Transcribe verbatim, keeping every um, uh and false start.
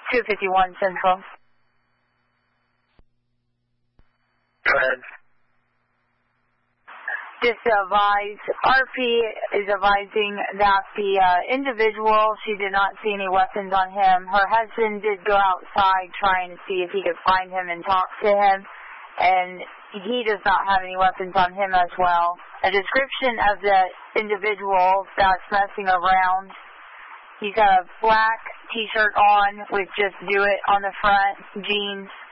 two fifty-one Central. Go ahead. Just to advise, R P is advising that the uh, individual, she did not see any weapons on him. Her husband did go outside trying to see if he could find him and talk to him, and he does not have any weapons on him as well. A description of the individual that's messing around, he's got a black t-shirt on with "Just Do It" on the front, jeans,